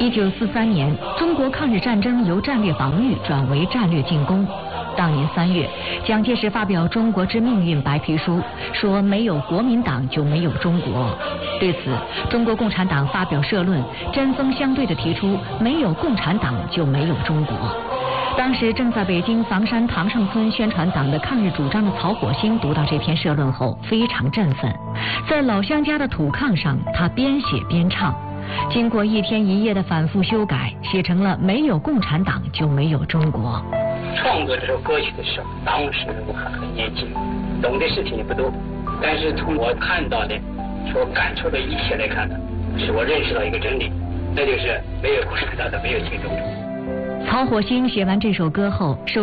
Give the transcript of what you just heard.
1943年，中国抗日战争由战略防御转为战略进攻。当年3月，蒋介石发表《中国之命运》白皮书，说没有国民党就没有中国。对此，中国共产党发表社论，针锋相对地提出没有共产党就没有中国。当时正在北京房山唐胜村宣传党的抗日主张的曹火星读到这篇社论后非常振奋，在老乡家的土炕上，他边写边唱。经过1天1夜的反复修改，写成了没有共产党就没有中国。 创作这首歌曲的时候，当时我还很年轻，懂的事情也不多，但是从我看到的、所感受的一切来看呢，使我认识到一个真理，那就是没有共产党的没有新中国。 曹火星写完这首歌后，受